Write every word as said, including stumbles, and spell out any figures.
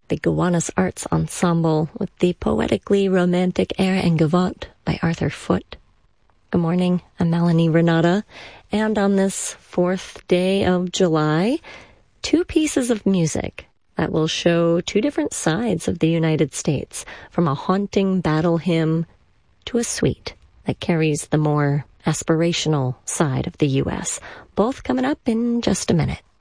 the Gowanus Arts Ensemble with the poetically romantic Air and Gavotte by Arthur Foote. Good morning, I'm Melanie Renata, and on this fourth day of July, two pieces of music that will show two different sides of the United States, from a haunting battle hymn to a suite that carries the more aspirational side of the U S, both coming up in just a minute.